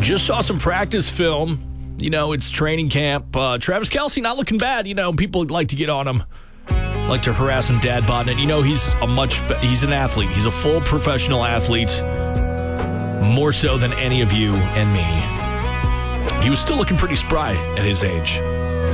Just saw some practice film. You know, it's training camp. Travis Kelce not looking bad. You know, people like to get on him, like to harass him, dad bod. And you know, he's an athlete. He's a full professional athlete, more so than any of you and me. He was still looking pretty spry at his age.